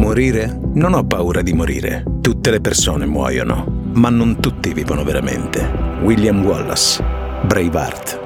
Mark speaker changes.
Speaker 1: Morire? Non ho paura di morire. Tutte le persone muoiono, ma non tutti vivono veramente. William Wallace, Braveheart.